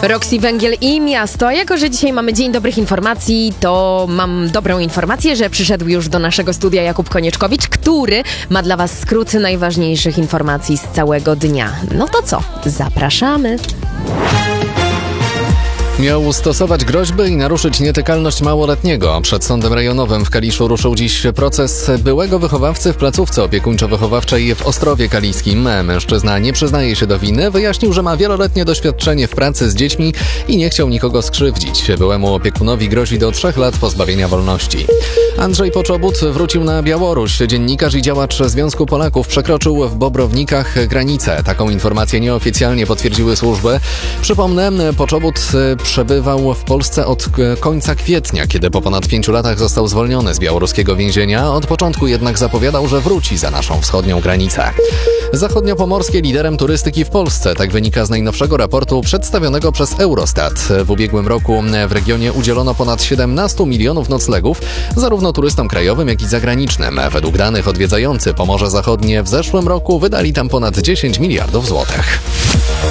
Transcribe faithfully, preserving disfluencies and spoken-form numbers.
Roxy, Węgiel i Miasto. A jako że dzisiaj mamy Dzień Dobrych Informacji, to mam dobrą informację, że przyszedł już do naszego studia Jakub Konieczkowicz, który ma dla was skrót najważniejszych informacji z całego dnia. No to co? Zapraszamy. Miał stosować groźby i naruszyć nietykalność małoletniego. Przed Sądem Rejonowym w Kaliszu ruszył dziś proces byłego wychowawcy w placówce opiekuńczo-wychowawczej w Ostrowie Kaliskim. Mężczyzna nie przyznaje się do winy, wyjaśnił, że ma wieloletnie doświadczenie w pracy z dziećmi i nie chciał nikogo skrzywdzić. Byłemu opiekunowi grozi do trzech lat pozbawienia wolności. Andrzej Poczobut wrócił na Białoruś. Dziennikarz i działacz Związku Polaków przekroczył w Bobrownikach granicę. Taką informację nieoficjalnie potwierdziły służby. Przypomnę, Poczobut przebywał w Polsce od końca kwietnia, kiedy po ponad pięciu latach został zwolniony z białoruskiego więzienia. Od początku jednak zapowiadał, że wróci za naszą wschodnią granicę. Zachodniopomorskie liderem turystyki w Polsce. Tak wynika z najnowszego raportu przedstawionego przez Eurostat. W ubiegłym roku w regionie udzielono ponad siedemnaście milionów noclegów, zarówno turystom krajowym, jak i zagranicznym. Według danych odwiedzający Pomorze Zachodnie w zeszłym roku wydali tam ponad dziesięć miliardów złotych.